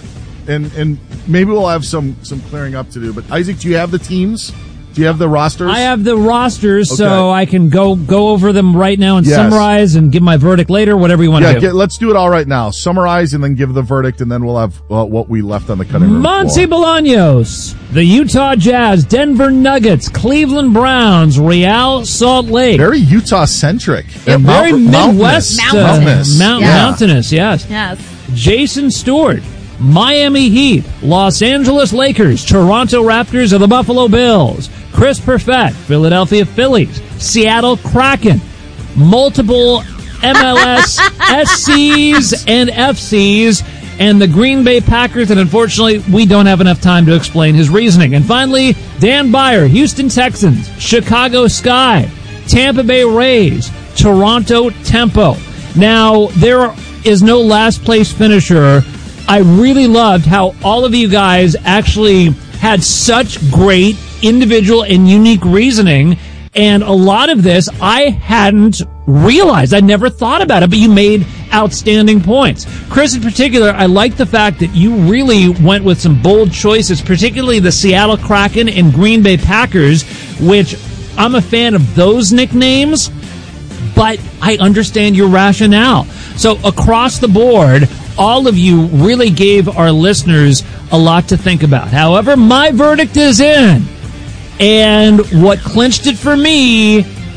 and maybe we'll have some clearing up to do. But Isaac, do you have the teams? Do you have the rosters? I have the rosters, okay. So I can go over them right now and summarize and give my verdict later, whatever you want to do. Let's do it all right now. Summarize and then give the verdict, and then we'll have what we left on the cutting room Monty floor. Bolaños, the Utah Jazz, Denver Nuggets, Cleveland Browns, Real Salt Lake. Very Utah-centric. And very Midwest. Mountainous, yes. Yes. Jason Stewart, Miami Heat, Los Angeles Lakers, Toronto Raptors, and the Buffalo Bills. Chris Perfett, Philadelphia Phillies, Seattle Kraken, multiple MLS SCs and FCs, and the Green Bay Packers, and unfortunately, we don't have enough time to explain his reasoning. And finally, Dan Beyer, Houston Texans, Chicago Sky, Tampa Bay Rays, Toronto Tempo. Now, there is no last place finisher. I really loved how all of you guys actually had such great individual and unique reasoning, and a lot of this I hadn't realized. I never thought about it, but you made outstanding points. Chris, in particular, I like the fact that you really went with some bold choices, particularly the Seattle Kraken and Green Bay Packers, which I'm a fan of those nicknames, but I understand your rationale. So across the board, all of you really gave our listeners a lot to think about. However, my verdict is in. And what clinched it for me,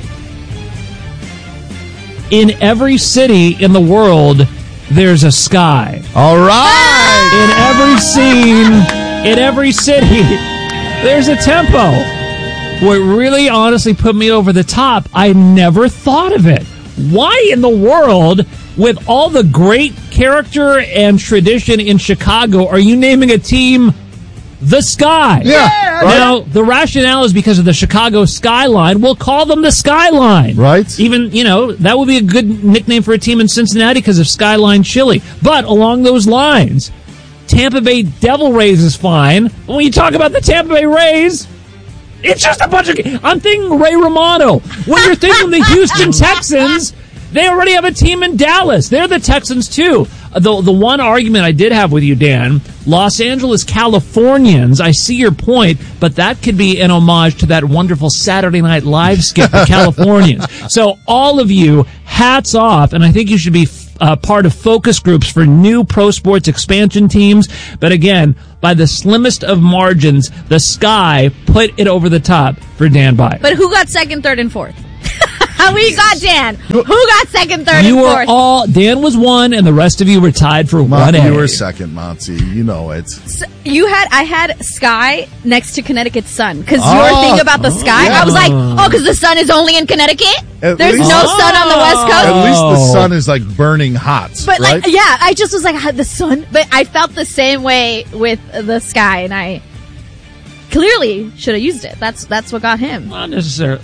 in every city in the world, there's a sky. All right! In every scene, in every city, there's a tempo. What really honestly put me over the top, I never thought of it. Why in the world, with all the great character and tradition in Chicago, are you naming a team the Sky? Yeah. Now, the rationale is because of the Chicago skyline. We'll call them the Skyline. Right. Even, that would be a good nickname for a team in Cincinnati because of Skyline Chili. But along those lines, Tampa Bay Devil Rays is fine. When you talk about the Tampa Bay Rays, it's just a bunch of... I'm thinking Ray Romano. When you're thinking the Houston Texans, they already have a team in Dallas. They're the Texans, too. The one argument I did have with you, Dan, Los Angeles Californians, I see your point, but that could be an homage to that wonderful Saturday Night Live skit, the Californians. So all of you, hats off, and I think you should be part of focus groups for new pro sports expansion teams. But again, by the slimmest of margins, the Sky put it over the top for Dan Byer. But who got second, third, and fourth? We got Dan. Who got second, third, You and were fourth? all, Dan was 1, and the rest of you were tied for 1A. You were second, Monty. You know it. So I had Sky next to Connecticut Sun. Because your thing about the Sky, yeah. I was like, because the sun is only in Connecticut? At There's least- no sun on the West Coast? At least the sun is like burning hot, But right? I just was like, the sun. But I felt the same way with the Sky, and I clearly should have used it. That's what got him. Not necessarily.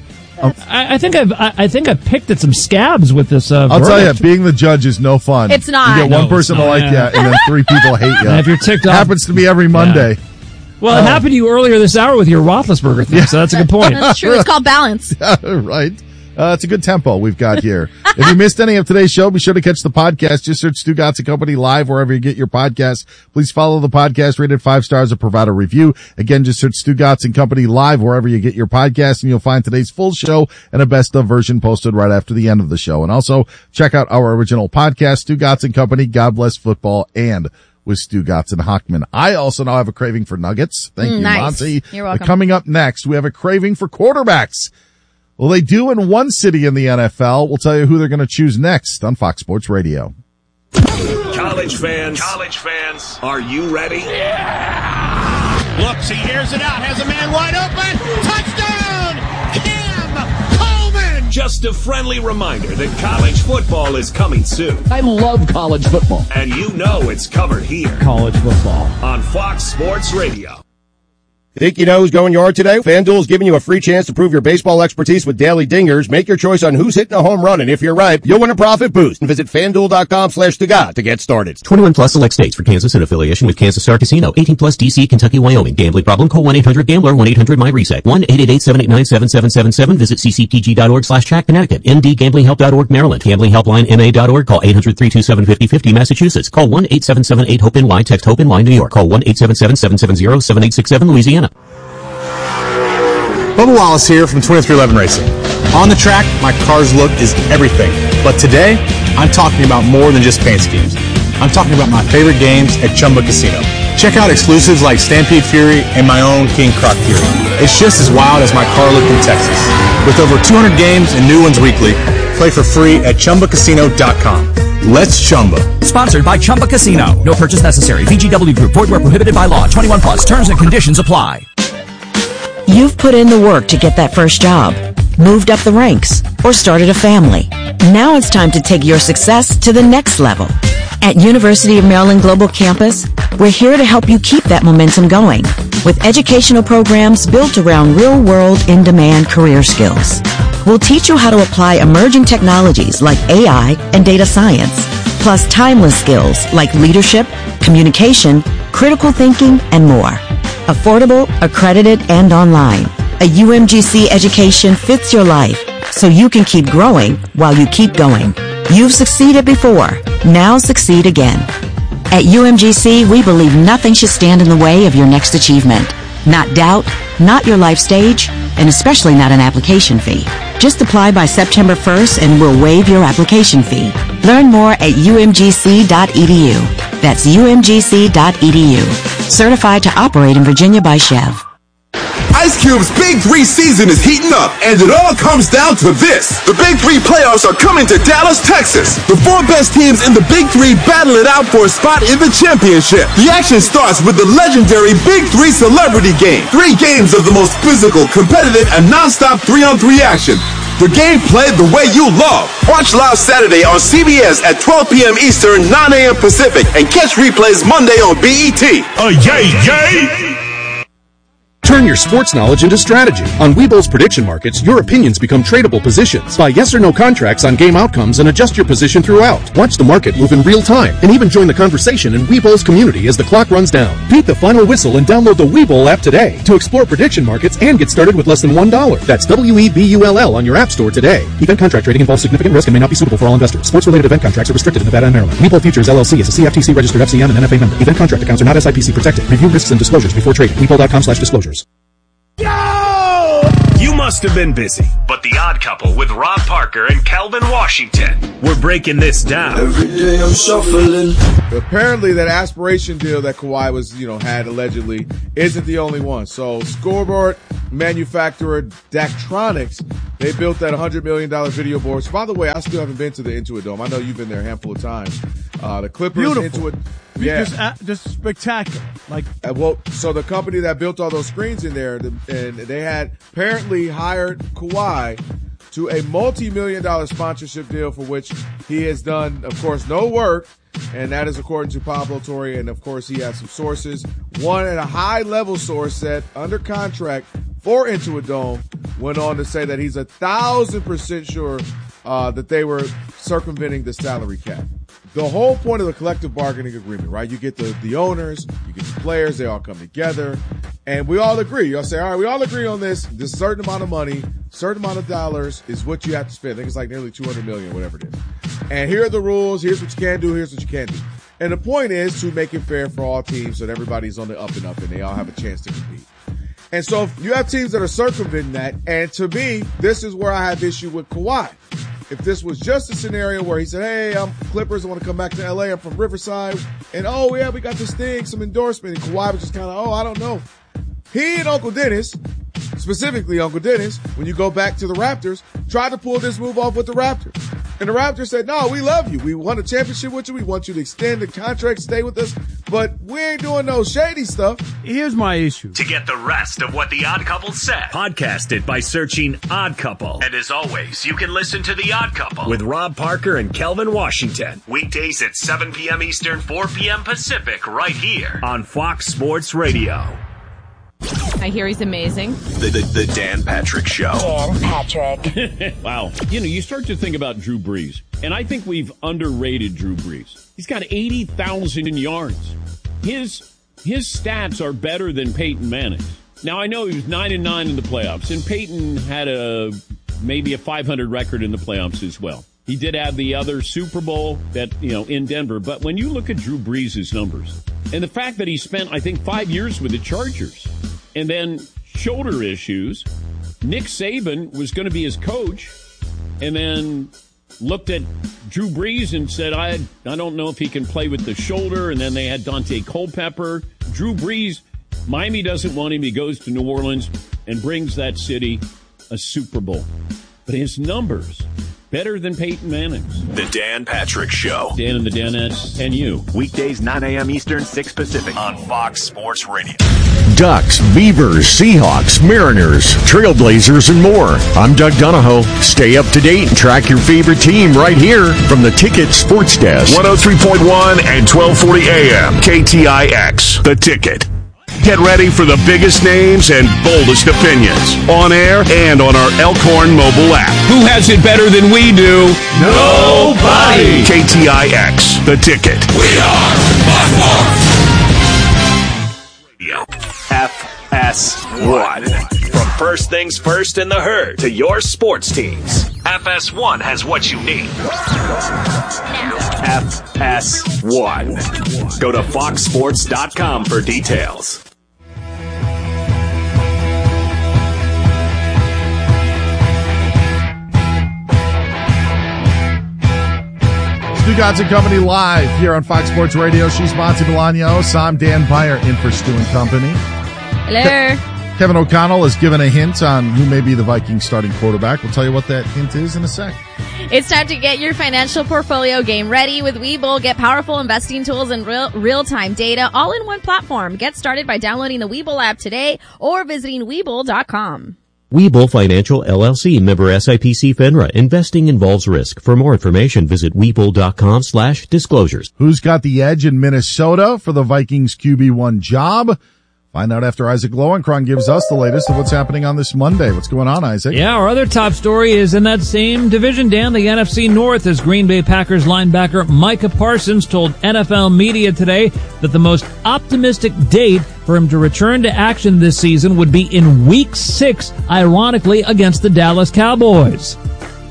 I think I've picked at some scabs with this. I'll tell you, being the judge is no fun. It's not. You get one No, person it's to not. like you, and then 3 people hate you. And if you're ticked off, happens to me every Monday. Well, it happened to you earlier this hour with your Roethlisberger thing, so that's a good point. That's true. It's called balance. Right. It's a good tempo we've got here. If you missed any of today's show, be sure to catch the podcast. Just search Stu Gatz & Company live wherever you get your podcasts. Please follow the podcast, rate it 5 stars, or provide a review. Again, just search Stu Gatz & Company live wherever you get your podcasts, and you'll find today's full show and a best of version posted right after the end of the show. And also check out our original podcast, Stu Gatz & Company, God Bless Football, and with Stu Gatz and Hockman. I also now have a craving for nuggets. Thank you, Nice. Monty. You're welcome. Coming up next, we have a craving for quarterbacks. Well, they do in one city in the NFL. We'll tell you who they're going to choose next on Fox Sports Radio. College fans, are you ready? Looks, he hears it out, has a man wide open. Touchdown! Cam Coleman! Just a friendly reminder that college football is coming soon. I love college football. And you know it's covered here College football. on Fox Sports Radio. Think you know who's going yard today? FanDuel is giving you a free chance to prove your baseball expertise with daily dingers. Make your choice on who's hitting a home run, and if you're right, you'll win a profit boost. And visit FanDuel.com/Tugat to get started. 21 plus select states for Kansas in affiliation with Kansas Star Casino. 18 plus DC, Kentucky, Wyoming. Gambling problem? Call 1-800-GAMBLER, 1-800-MyReset. 1-888-789-7777. Visit ccpg.org/track Connecticut. mdgamblinghelp.org Maryland. gamblinghelplinema.org. Call 800-327-5050 Massachusetts. Call 1-877-8-HOPE-NY. Text HOPE-NY New York. Call 1-877-770-7867 Louisiana. Bubba Wallace here from 2311 Racing. On the track, my car's look is everything. But today, I'm talking about more than just paint schemes. I'm talking about my favorite games at Chumba Casino. Check out exclusives like Stampede Fury and my own King Croc Fury. It's just as wild as my car look in Texas. With over 200 games and new ones weekly, play for free at ChumbaCasino.com. Let's Chumba. Sponsored by Chumba Casino. No purchase necessary. VGW Group. Void where prohibited by law. 21 plus. Terms and conditions apply. You've put in the work to get that first job, moved up the ranks, or started a family. Now it's time to take your success to the next level. At University of Maryland Global Campus, we're here to help you keep that momentum going with educational programs built around real-world, in-demand career skills. We'll teach you how to apply emerging technologies like AI and data science, plus timeless skills like leadership, communication, critical thinking, and more. Affordable, accredited, and online. A UMGC education fits your life, so you can keep growing while you keep going. You've succeeded before. Now succeed again. At UMGC, we believe nothing should stand in the way of your next achievement. Not doubt, not your life stage, and especially not an application fee. Just apply by September 1st and we'll waive your application fee. Learn more at umgc.edu. That's umgc.edu. Certified to operate in Virginia by Chev. Ice Cube's Big 3 season is heating up, and it all comes down to this. The Big 3 playoffs are coming to Dallas, Texas. The 4 best teams in the Big 3 battle it out for a spot in the championship. The action starts with the legendary Big 3 Celebrity Game. 3 games of the most physical, competitive, and non-stop 3-on-3 action. The game played the way you love. Watch live Saturday on CBS at 12 p.m. Eastern, 9 a.m. Pacific, and catch replays Monday on BET. Yay! Turn your sports knowledge into strategy. On Webull's prediction markets, your opinions become tradable positions. Buy yes or no contracts on game outcomes and adjust your position throughout. Watch the market move in real time and even join the conversation in Webull's community as the clock runs down. Beat the final whistle and download the Webull app today to explore prediction markets and get started with less than $1. That's WEBULL on your app store today. Event contract trading involves significant risk and may not be suitable for all investors. Sports-related event contracts are restricted in Nevada and Maryland. Webull Futures LLC is a CFTC registered FCM and NFA member. Event contract accounts are not SIPC protected. Review risks and disclosures before trading. Webull.com/disclosures. You must have been busy. But The Odd Couple with Rob Parker and Calvin Washington. We're breaking this down. Every day I'm shuffling. Apparently that aspiration deal that Kawhi was, had allegedly isn't the only one. So scoreboard manufacturer Daktronics, they built that $100 million video board. So by the way, I still haven't been to the Intuit Dome. I know you've been there a handful of times. The Clippers, beautiful. Intuit. Yeah. Just spectacular. So the company that built all those screens in there, and they had apparently hired Kawhi to a multi-million-dollar sponsorship deal for which he has done, of course, no work. And that is according to Pablo Torre. And of course, he has some sources. One at a high-level source that under contract for Intuit Dome went on to say that he's 1,000% sure that they were circumventing the salary cap. The whole point of the collective bargaining agreement, right? You get the owners, you get the players, they all come together, and we all agree. You'll say, all right, we all agree on this. This certain amount of money, certain amount of dollars is what you have to spend. I think it's like nearly $200 million, whatever it is. And here are the rules. Here's what you can do. Here's what you can't do. And the point is to make it fair for all teams so that everybody's on the up and up and they all have a chance to compete. And so if you have teams that are circumventing that, and to me, this is where I have issue with Kawhi. If this was just a scenario where he said, hey, I'm Clippers, I want to come back to LA, I'm from Riverside, and oh yeah, we got this thing, some endorsement, and Kawhi was just kind of, I don't know. He and Uncle Dennis, specifically Uncle Dennis, when you go back to the Raptors, tried to pull this move off with the Raptors. And the Raptors said, no, we love you. We won a championship with you. We want you to extend the contract, stay with us. But we ain't doing no shady stuff. Here's my issue. To get the rest of what The Odd Couple said, podcast it by searching Odd Couple. And as always, you can listen to The Odd Couple with Rob Parker and Calvin Washington. Weekdays at 7 p.m. Eastern, 4 p.m. Pacific, right here on Fox Sports Radio. I hear he's amazing. The Dan Patrick Show. Dan Patrick. Wow. You start to think about Drew Brees, and I think we've underrated Drew Brees. He's got 80,000 yards. His stats are better than Peyton Manning's. Now, I know he was 9-9 in the playoffs, and Peyton had maybe a 500 record in the playoffs as well. He did have the other Super Bowl in Denver. But when you look at Drew Brees' numbers, and the fact that he spent, I think, 5 years with the Chargers, and then shoulder issues, Nick Saban was going to be his coach, and then looked at Drew Brees and said, I don't know if he can play with the shoulder, and then they had Dante Culpepper. Drew Brees, Miami doesn't want him. He goes to New Orleans and brings that city a Super Bowl. But his numbers, better than Peyton Manning's. The Dan Patrick Show. Dan and the Danettes and you. Weekdays 9 a.m. Eastern, 6 Pacific on Fox Sports Radio. Ducks, Beavers, Seahawks, Mariners, Trailblazers, and more. I'm Doug Donahoe. Stay up to date and track your favorite team right here from the Ticket Sports Desk. 103.1 and 1240 AM. KTIX. The Ticket. Get ready for the biggest names and boldest opinions on air and on our Elkhorn mobile app. Who has it better than we do? Nobody. KTIX. The Ticket. We are by Radio. FS1. From First Things First in the Herd to your sports teams, FS1 has what you need. FS1. Go to foxsports.com for details. Stu Gods and Company live here on Fox Sports Radio. She's Monty Bolaños. I'm Dan Beyer in for Stu and Company. Hello. Kevin O'Connell has given a hint on who may be the Vikings starting quarterback. We'll tell you what that hint is in a sec. It's time to get your financial portfolio game ready with Webull. Get powerful investing tools and real-time data all in one platform. Get started by downloading the Webull app today or visiting Webull.com. Webull Financial LLC, member SIPC FINRA. Investing involves risk. For more information, visit Webull.com/disclosures. Who's got the edge in Minnesota for the Vikings QB1 job? Find out after Isaac Lowenkron gives us the latest of what's happening on this Monday. What's going on, Isaac? Yeah, our other top story is in that same division, Dan, the NFC North, as Green Bay Packers linebacker Micah Parsons told NFL media today that the most optimistic date for him to return to action this season would be in Week 6, ironically, against the Dallas Cowboys.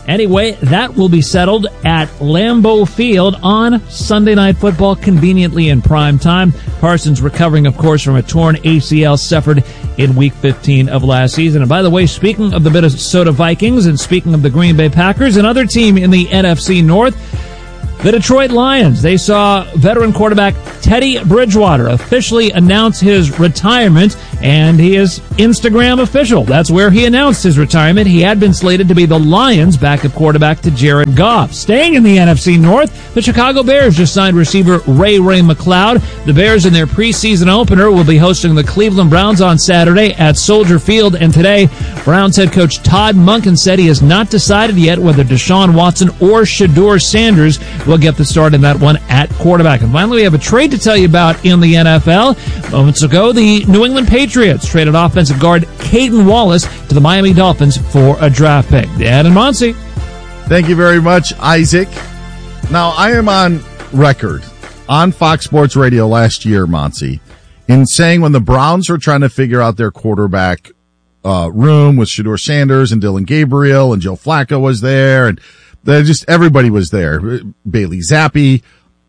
Anyway, that will be settled at Lambeau Field on Sunday Night Football, conveniently in prime time. Parsons recovering, of course, from a torn ACL suffered in Week 15 of last season. And by the way, speaking of the Minnesota Vikings and speaking of the Green Bay Packers, another team in the NFC North, the Detroit Lions, they saw veteran quarterback Teddy Bridgewater officially announce his retirement, and he is Instagram official. That's where he announced his retirement. He had been slated to be the Lions' backup quarterback to Jared Goff. Staying in the NFC North, the Chicago Bears just signed receiver Ray McLeod. The Bears in their preseason opener will be hosting the Cleveland Browns on Saturday at Soldier Field, and today, Browns head coach Todd Monken said he has not decided yet whether Deshaun Watson or Shedeur Sanders will get the start in that one at quarterback. And finally, we have a trade to tell you about in the NFL. Moments ago, the New England Patriots traded offensive guard Caden Wallace to the Miami Dolphins for a draft pick. Dan and Monty. Thank you very much, Isaac. Now, I am on record on Fox Sports Radio last year, Monty, in saying when the Browns were trying to figure out their quarterback room with Shedeur Sanders and Dylan Gabriel and Joe Flacco was there and just everybody was there. Bailey Zappi.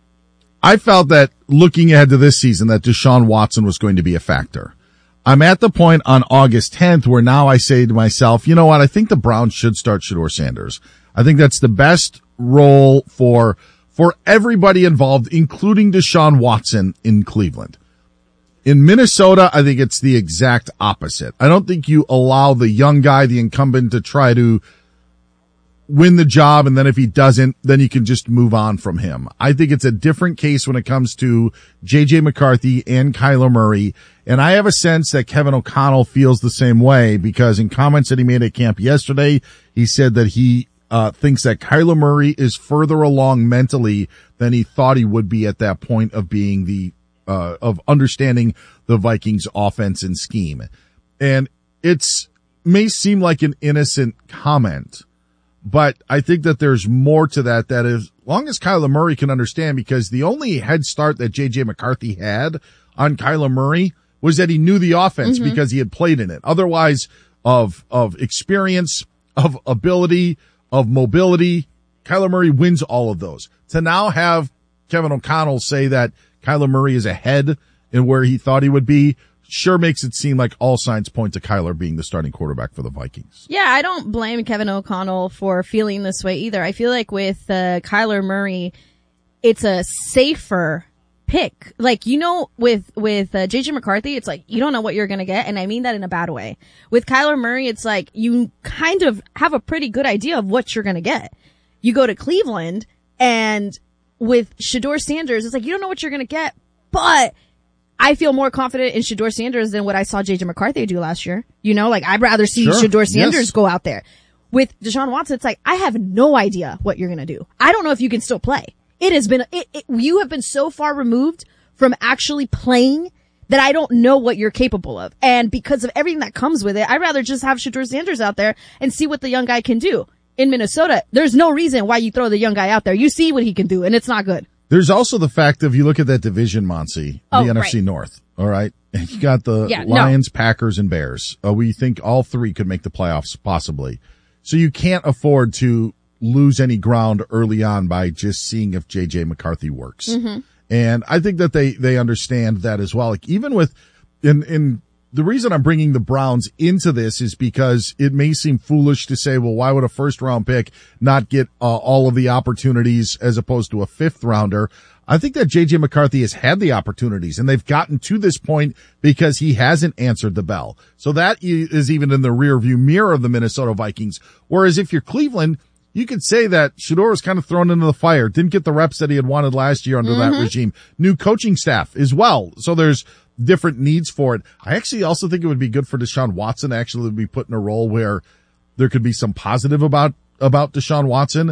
I felt that looking ahead to this season that Deshaun Watson was going to be a factor. I'm at the point on August 10th where now I say to myself, you know what? I think the Browns should start Shedeur Sanders. I think that's the best role for everybody involved, including Deshaun Watson in Cleveland. In Minnesota, I think it's the exact opposite. I don't think you allow the young guy, the incumbent, to try to win the job, and then if he doesn't, then you can just move on from him. I think it's a different case when it comes to J.J. McCarthy and Kyler Murray, and I have a sense that Kevin O'Connell feels the same way because in comments that he made at camp yesterday, he said that he thinks that Kyler Murray is further along mentally than he thought he would be at that point of being of understanding the Vikings offense and scheme. And may seem like an innocent comment, but I think that there's more to that as long as Kyler Murray can understand, because the only head start that J.J. McCarthy had on Kyler Murray was that he knew the offense because he had played in it. Otherwise, of experience, of ability, of mobility, Kyler Murray wins all of those. To now have Kevin O'Connell say that Kyler Murray is ahead in where he thought he would be sure makes it seem like all signs point to Kyler being the starting quarterback for the Vikings. Yeah, I don't blame Kevin O'Connell for feeling this way either. I feel like with Kyler Murray, it's a safer pick. Like, with J.J. McCarthy, it's like you don't know what you're going to get, and I mean that in a bad way. With Kyler Murray, it's like you kind of have a pretty good idea of what you're going to get. You go to Cleveland, and with Shedeur Sanders, it's like you don't know what you're going to get, but I feel more confident in Shedeur Sanders than what I saw J.J. McCarthy do last year. I'd rather see Shedeur Sanders go out there. With Deshaun Watson, it's like, I have no idea what you're going to do. I don't know if you can still play. It has been, you have been so far removed from actually playing that I don't know what you're capable of. And because of everything that comes with it, I'd rather just have Shedeur Sanders out there and see what the young guy can do. In Minnesota, there's no reason why you throw the young guy out there. You see what he can do, and it's not good. There's also the fact of you look at that division, Monty, the NFC North, all right? And you got the Lions, Packers, and Bears. We think all three could make the playoffs, possibly. So you can't afford to lose any ground early on by just seeing if J.J. McCarthy works. And I think that they understand that as well. Like even with, in the reason I'm bringing the Browns into this is because it may seem foolish to say, well, why would a first round pick not get all of the opportunities as opposed to a fifth rounder? I think that J.J. McCarthy has had the opportunities, and they've gotten to this point because he hasn't answered the bell. So that is even in the rearview mirror of the Minnesota Vikings. Whereas if you're Cleveland, you could say that Shedeur was kind of thrown into the fire, didn't get the reps that he had wanted last year under that regime. New coaching staff as well. So there's different needs for it. I actually also think it would be good for Deshaun Watson to actually be put in a role where there could be some positive about Deshaun Watson.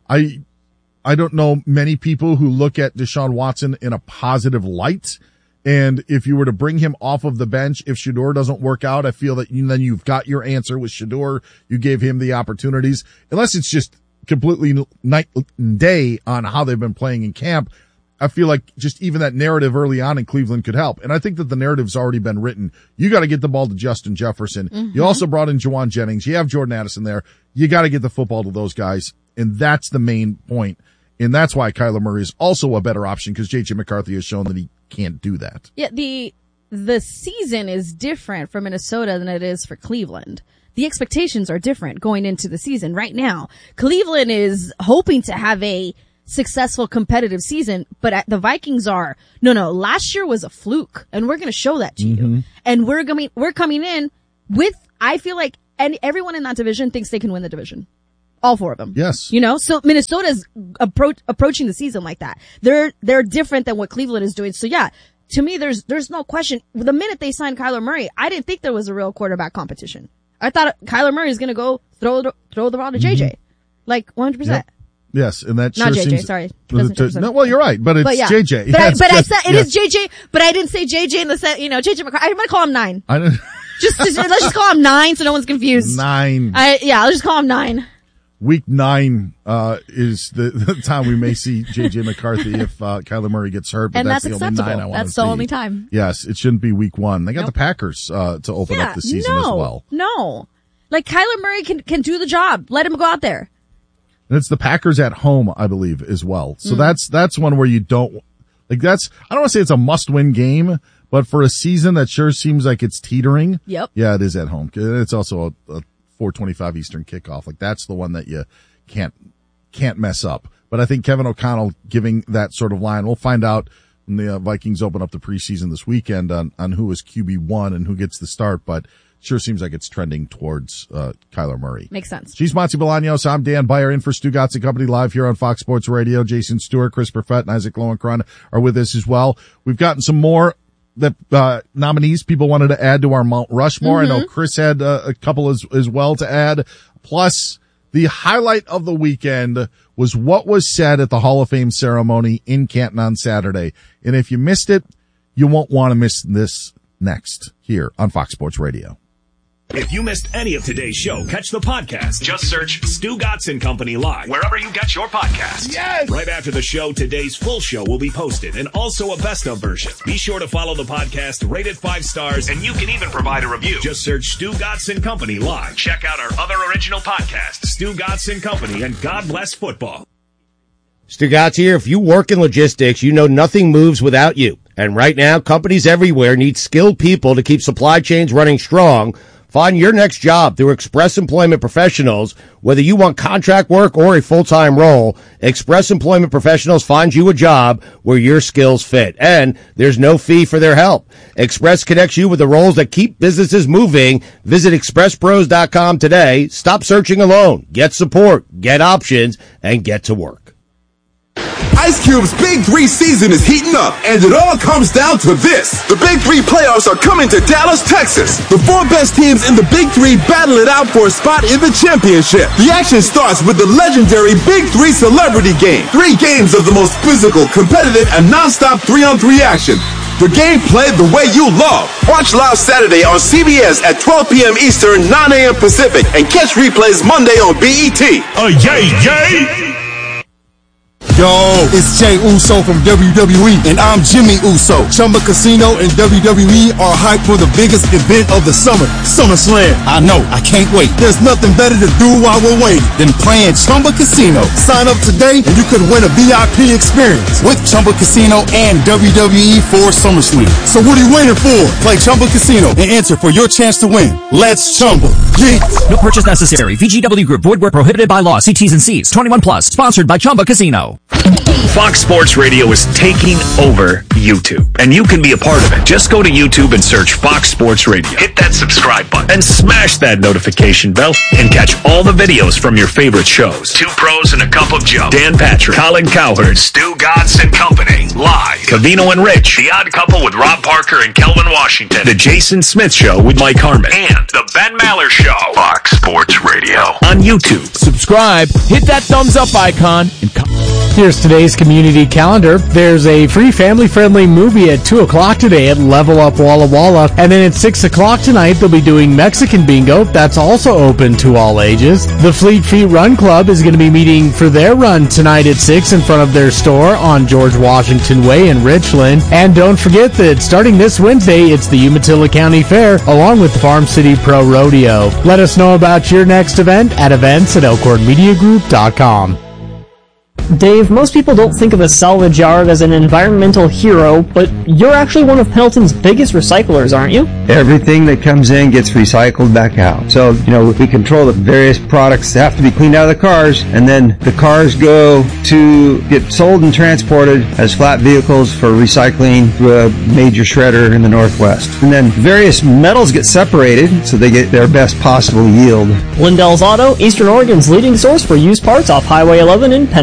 I don't know many people who look at Deshaun Watson in a positive light. And if you were to bring him off of the bench, if Shedeur doesn't work out, I feel that then you've got your answer with Shedeur. You gave him the opportunities, unless it's just completely night and day on how they've been playing in camp. I feel like just even that narrative early on in Cleveland could help. And I think that the narrative's already been written. You got to get the ball to Justin Jefferson. You also brought in Jawan Jennings. You have Jordan Addison there. You got to get the football to those guys. And that's the main point. And that's why Kyler Murray is also a better option, because J.J. McCarthy has shown that he can't do that. Yeah, the season is different for Minnesota than it is for Cleveland. The expectations are different going into the season right now. Cleveland is hoping to have a successful competitive season, but the Vikings are, no, last year was a fluke, and we're going to show that to you. And we're coming in with, I feel like, and everyone in that division thinks they can win the division. All 4 of them. Yes. You know, so Minnesota's approaching the season like that. They're different than what Cleveland is doing. So yeah, to me, there's no question. The minute they signed Kyler Murray, I didn't think there was a real quarterback competition. I thought Kyler Murray is going to go throw the ball to JJ. Like 100%. Yep. Yes, and that not sure JJ, seems, sorry. No, well, you're right, but it's JJ. But I said it is JJ, but I didn't say JJ in the set, JJ McCarthy. I'm going to call him 9. I didn't. Let's just call him 9 so no one's confused. 9. I'll just call him 9. Week 9 is the time we may see J.J. McCarthy if Kyler Murray gets hurt. But and that's the acceptable. only 9 I want to see. That's the only time. Yes, it shouldn't be week 1. They got the Packers to open up the season as well. No. Like, Kyler Murray can do the job. Let him go out there. And it's the Packers at home, I believe, as well. So that's one where you don't, like, I don't want to say it's a must-win game, but for a season that sure seems like it's teetering. Yep. Yeah, it is at home. It's also a 4:25 Eastern kickoff. Like, that's the one that you can't mess up. But I think Kevin O'Connell giving that sort of line, we'll find out when the Vikings open up the preseason this weekend on who is QB1 and who gets the start, but sure seems like it's trending towards Kyler Murray. Makes sense. She's Monty Bolaños. I'm Dan Beyer in for Stu Gatz and Company live here on Fox Sports Radio. Jason Stewart, Chris Perfett, and Isaac Lowenkron are with us as well. We've gotten some more nominees people wanted to add to our Mount Rushmore. I know Chris had a couple as well to add. Plus, the highlight of the weekend was what was said at the Hall of Fame ceremony in Canton on Saturday. And if you missed it, you won't want to miss this next here on Fox Sports Radio. If you missed any of today's show, catch the podcast. Just search Stu Gatz and Company Live, wherever you get your podcasts. Yes! Right after the show, today's full show will be posted, and also a best-of version. Be sure to follow the podcast, rate it 5 stars, and you can even provide a review. Just search Stu Gatz and Company Live. Check out our other original podcasts, Stu Gatz and Company, and God Bless Football. Stu Gatz here. If you work in logistics, you know nothing moves without you. And right now, companies everywhere need skilled people to keep supply chains running strong. Find your next job through Express Employment Professionals. Whether you want contract work or a full-time role, Express Employment Professionals finds you a job where your skills fit. And there's no fee for their help. Express connects you with the roles that keep businesses moving. Visit expresspros.com today. Stop searching alone. Get support, get options, and get to work. Ice Cube's Big 3 season is heating up, and it all comes down to this. The Big 3 playoffs are coming to Dallas, Texas. The 4 best teams in the Big 3 battle it out for a spot in the championship. The action starts with the legendary Big 3 Celebrity Game. 3 games of the most physical, competitive, and non-stop 3-on-3 action. The game played the way you love. Watch live Saturday on CBS at 12 p.m. Eastern, 9 a.m. Pacific, and catch replays Monday on BET. Yay! Yo, it's Jay Uso from WWE, and I'm Jimmy Uso. Chumba Casino and WWE are hyped for the biggest event of the summer, SummerSlam. I know, I can't wait. There's nothing better to do while we're waiting than playing Chumba Casino. Sign up today and you could win a VIP experience with Chumba Casino and WWE for SummerSlam. So what are you waiting for? Play Chumba Casino and enter for your chance to win. Let's Chumba. Yeah. No purchase necessary. VGW Group. Void where prohibited by law. See T's and C's. 21 plus. Sponsored by Chumba Casino. Fox Sports Radio is taking over YouTube, and you can be a part of it. Just go to YouTube and search Fox Sports Radio. Hit that subscribe button and smash that notification bell and catch all the videos from your favorite shows. 2 Pros and a Cup of Joe. Dan Patrick, Colin Cowherd, Stu Gatz and Company. Live. Covino and Rich. The Odd Couple with Rob Parker and Kelvin Washington. The Jason Smith Show with Mike Harmon. And The Ben Maller Show. Fox Sports Radio. On YouTube. Subscribe, hit that thumbs up icon, and Here's today's community calendar. There's a free family-friendly movie at 2 o'clock today at Level Up Walla Walla. And then at 6 o'clock tonight, they'll be doing Mexican Bingo. That's also open to all ages. The Fleet Feet Run Club is going to be meeting for their run tonight at 6 in front of their store on George Washington Way in Richland. And don't forget that starting this Wednesday, it's the Umatilla County Fair along with the Farm City Pro Rodeo. Let us know about your next event at events@elkhornmediagroup.com. Dave, most people don't think of a salvage yard as an environmental hero, but you're actually one of Pendleton's biggest recyclers, aren't you? Everything that comes in gets recycled back out. So, we control the various products that have to be cleaned out of the cars, and then the cars go to get sold and transported as flat vehicles for recycling through a major shredder in the Northwest. And then various metals get separated so they get their best possible yield. Lindell's Auto, Eastern Oregon's leading source for used parts off Highway 11 in Pendleton.